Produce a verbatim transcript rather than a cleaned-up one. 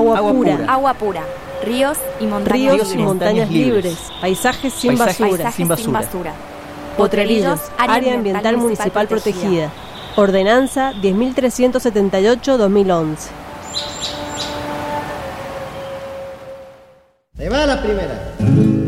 Agua, agua pura. pura. Agua pura. Ríos y montañas, Ríos libres. y montañas libres. libres. Paisajes sin Paisajes basura. Paisajes sin basura. Sin basura. Potrerillos, área, área ambiental municipal protegida. protegida. Ordenanza diez mil trescientos setenta y ocho guión dos mil once. Se va la primera.